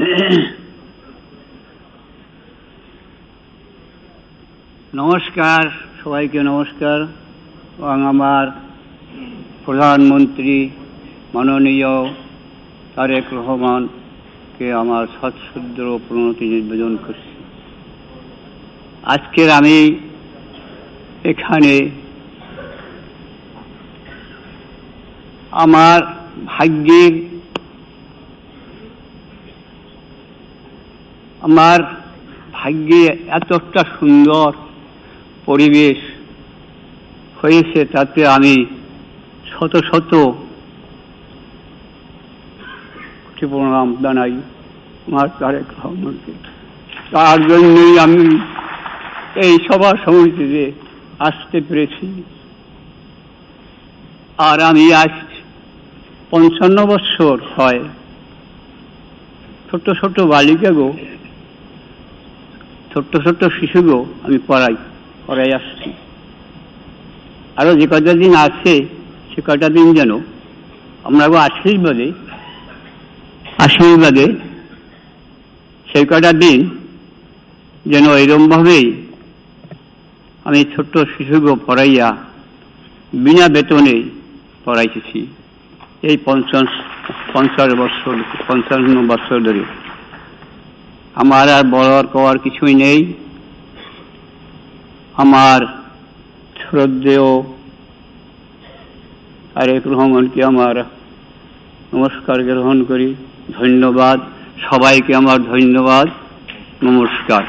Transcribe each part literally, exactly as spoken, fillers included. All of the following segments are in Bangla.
নমস্কার, সবাইকে নমস্কার। এবং আমার প্রধানমন্ত্রী মাননীয় তারেক রহমানকে আমার সশ্রদ্ধ প্রণতি নিবেদন করছি। আজকের আমি এখানে আমার ভাগ্যের আমার ভাগ্যে এত একটা সুন্দর পরিবেশ হয়েছে, তাতে আমি শত শত প্রণাম জানাই আমার তারেক রহমানকে। তার জন্যই আমি এই সভা সমিতিতে আসতে পেরেছি। আর আমি আজ পঞ্চান্ন বৎসর হয় ছোট্ট ছোট্ট বালিকাগো, ছোট্ট ছোট্ট শিশুগো আমি পড়াই পড়াই আসছি। আরো যে কটা দিন আছে সে কটা দিন যেন আমরা আশীর্বাদে আশীর্বাদে সেই কটা দিন যেন এরকম ভাবেই আমি ছোট্ট শিশুগো পড়াইয়া বিনা বেতনে পড়াইতেছি এই পঞ্চাশ পঞ্চাশ বছর পঞ্চান্ন বছর ধরে। আমার আর বলার কওয়ার কিছুই নেই। আমার শ্রদ্ধেয় তারেক রহমানকে আমার নমস্কার গ্রহণ করি। ধন্যবাদ সবাইকে, আমার ধন্যবাদ, নমস্কার।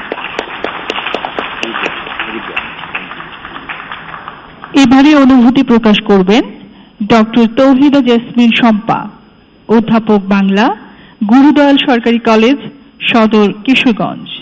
এবারে অনুভূতি প্রকাশ করবেন ডক্টর তৌহিদা জেসমিন শম্পা, অধ্যাপক বাংলা, গুরুদয়াল সরকারি কলেজ, সদর, কিশোরগঞ্জ।